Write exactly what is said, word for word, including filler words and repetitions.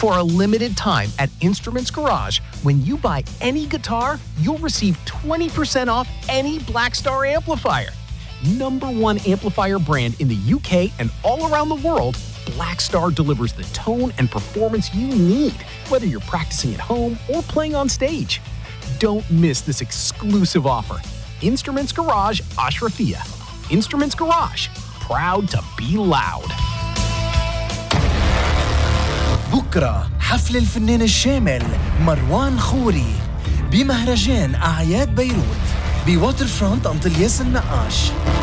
For a limited time at Instruments Garage, when you buy any guitar, you'll receive twenty percent off any Blackstar amplifier. Number one amplifier brand in the U K and all around the world, Blackstar delivers the tone and performance you need, whether you're practicing at home or playing on stage. Don't miss this exclusive offer. Instruments Garage, Ashrafia. Instruments Garage, proud to be loud. بكرة حفل الفنان الشامل مروان خوري بمهرجان أعياد بيروت بواتر فرونت أنطلياس النقاش.